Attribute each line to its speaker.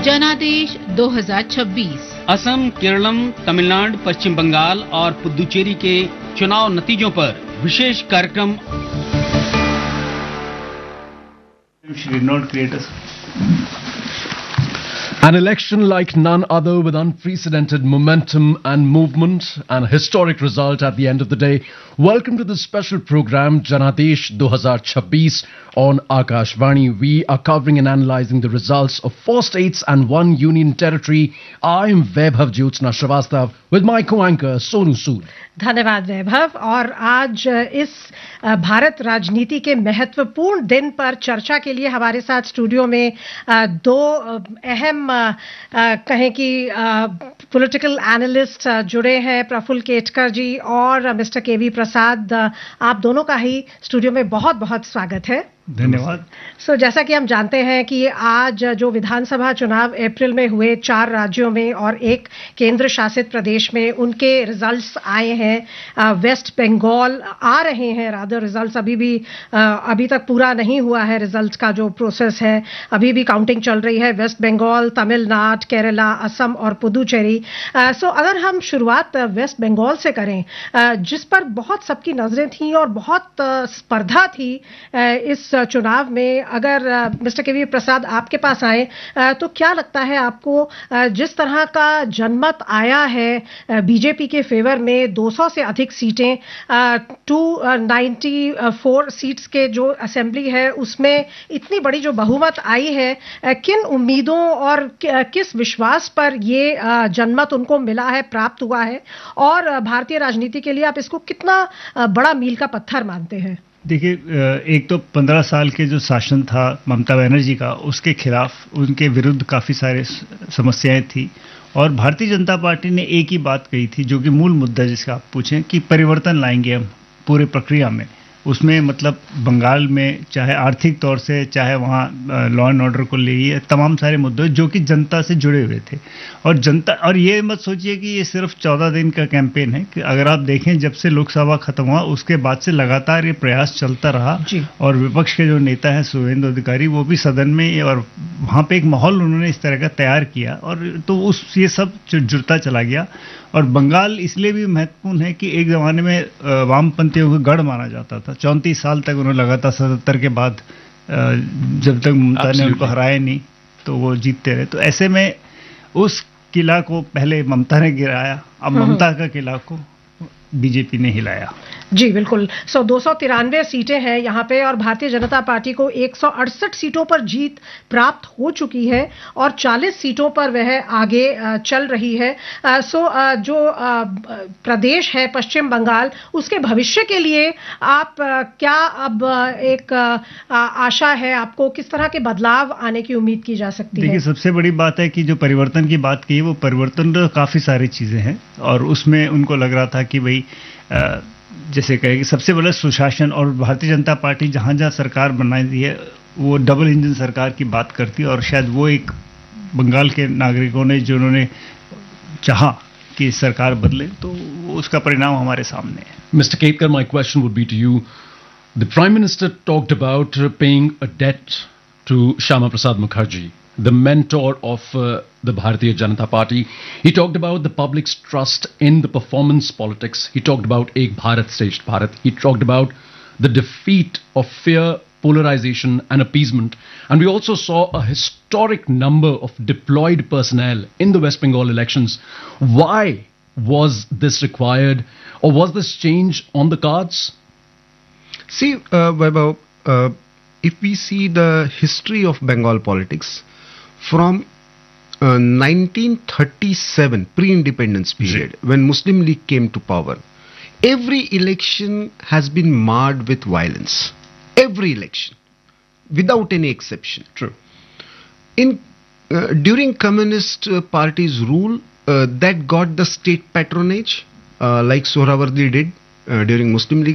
Speaker 1: जनादेश 2026।
Speaker 2: असम, केरलम, तमिलनाडु, पश्चिम बंगाल और पुदुचेरी के चुनाव नतीजों पर विशेष कार्यक्रम
Speaker 3: should not create a
Speaker 4: An election like none other with unprecedented momentum and movement and a historic result at the end of the day. Welcome to this special program Janadesh 2026 on Akashvani. We are covering and analyzing the results of 4 states and 1 union territory. I am Vaibhav Jyotsna Srivastav with my co-anchor Sonu Sood.
Speaker 5: धन्यवाद वैभव। और आज इस भारत राजनीति के महत्वपूर्ण दिन पर चर्चा के लिए हमारे साथ स्टूडियो में दो अहम कहें कि पॉलिटिकल एनालिस्ट जुड़े हैं, प्रफुल्ल केतकर जी और मिस्टर केवी प्रसाद। आप दोनों का ही स्टूडियो में बहुत बहुत स्वागत है।
Speaker 3: धन्यवाद।
Speaker 5: जैसा कि हम जानते हैं कि आज जो विधानसभा चुनाव अप्रैल में हुए 4 राज्यों में और 1 केंद्र शासित प्रदेश में, उनके रिजल्ट्स आए हैं। वेस्ट बंगाल आ रहे हैं, रादर रिजल्ट्स अभी तक पूरा नहीं हुआ है। रिजल्ट्स का जो प्रोसेस है अभी भी काउंटिंग चल रही है। वेस्ट बंगाल, तमिलनाडु, केरला, असम और पुदुचेरी। अगर हम शुरुआत वेस्ट बंगाल से करें, जिस पर बहुत सबकी नजरें थीं और बहुत स्पर्धा थी इस चुनाव में, अगर मिस्टर केवी प्रसाद आपके पास आए तो क्या लगता है आपको, जिस तरह का जनमत आया है बीजेपी के फेवर में, 200 से अधिक सीटें, 294 सीट्स के जो असेंबली है उसमें इतनी बड़ी जो बहुमत आई है, किन उम्मीदों और किस विश्वास पर ये जनमत उनको मिला है, प्राप्त हुआ है, और भारतीय राजनीति के लिए आप इसको कितना बड़ा मील का पत्थर मानते हैं?
Speaker 3: देखिए, एक तो 15 साल के जो शासन था ममता बनर्जी का, उसके खिलाफ, उनके विरुद्ध काफ़ी सारे समस्याएं थी और भारतीय जनता पार्टी ने एक ही बात कही थी, जो कि मूल मुद्दा जिसका आप पूछें कि परिवर्तन लाएंगे हम पूरे प्रक्रिया में। उसमें मतलब बंगाल में चाहे आर्थिक तौर से, चाहे वहाँ लॉ एंड ऑर्डर को लिए, तमाम सारे मुद्दे जो कि जनता से जुड़े हुए थे। और जनता, और ये मत सोचिए कि ये सिर्फ 14 दिन का कैंपेन है, कि अगर आप देखें जब से लोकसभा खत्म हुआ उसके बाद से लगातार ये प्रयास चलता रहा। और विपक्ष के जो नेता हैं शुभेंदु अधिकारी, वो भी सदन में, और वहाँ पे एक माहौल उन्होंने इस तरह का तैयार किया, और तो ये सब जुड़ता चला गया। और बंगाल इसलिए भी महत्वपूर्ण है कि एक ज़माने में वामपंथियों को गढ़ माना जाता था। 34 साल तक उन्होंने लगातार 77 के बाद जब तक ममता ने उनको हराया नहीं तो वो जीतते रहे। तो ऐसे में उस किला को पहले ममता ने गिराया, अब ममता का किला को बीजेपी ने हिलाया।
Speaker 5: जी बिल्कुल। 293 सीटें हैं यहाँ पे और भारतीय जनता पार्टी को 168 सीटों पर जीत प्राप्त हो चुकी है और 40 सीटों पर वह आगे चल रही है। जो प्रदेश है पश्चिम बंगाल, उसके भविष्य के लिए आप क्या अब एक आशा है आपको, किस तरह के बदलाव आने की उम्मीद की जा सकती है?
Speaker 3: देखिए, सबसे बड़ी बात है कि जो परिवर्तन की बात की, वो परिवर्तन काफ़ी सारी चीज़ें हैं और उसमें उनको लग रहा था कि भाई जैसे कहे कि सबसे बड़ा सुशासन, और भारतीय जनता पार्टी जहाँ जहाँ सरकार बनाई दी है वो डबल इंजन सरकार की बात करती है, और शायद वो एक बंगाल के नागरिकों ने, जो उन्होंने चाहा कि सरकार बदले, तो उसका परिणाम हमारे सामने है।
Speaker 4: Mr. Ketkar, my question would be to you. The Prime Minister talked about paying a debt to Shyama Prasad Mukherjee, the mentor of the Bharatiya Janata Party. He talked about the public's trust in the performance politics. He talked about Ek Bharat Shresth Bharat. He talked about the defeat of fear, polarization and appeasement. And we also saw a historic number of deployed personnel in the West Bengal elections. Why was this required, or was this change on the cards?
Speaker 6: See, Vaibhav, if we see the history of Bengal politics, from 1937 pre-independence period, when Muslim League came to power, every election has been marred with violence. Every election, without any exception.
Speaker 4: True.
Speaker 6: During Communist Party's rule, that got the state patronage, like Sohrawardi did during Muslim League.